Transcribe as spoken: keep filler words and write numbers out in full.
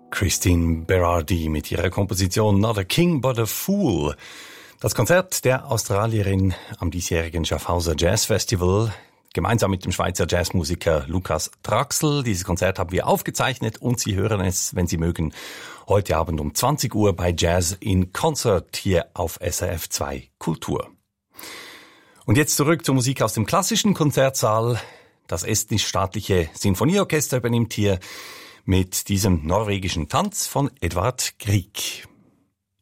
Christine Berardi mit ihrer Komposition Not a King but a Fool. Das Konzert der Australierin am diesjährigen Schaffhauser Jazz Festival, gemeinsam mit dem Schweizer Jazzmusiker Lukas Traxel. Dieses Konzert haben wir aufgezeichnet und Sie hören es, wenn Sie mögen, heute Abend um zwanzig Uhr bei Jazz in Concert hier auf S R F zwei Kultur. Und jetzt zurück zur Musik aus dem klassischen Konzertsaal. Das estnisch-staatliche Sinfonieorchester übernimmt hier mit diesem norwegischen Tanz von Edvard Grieg.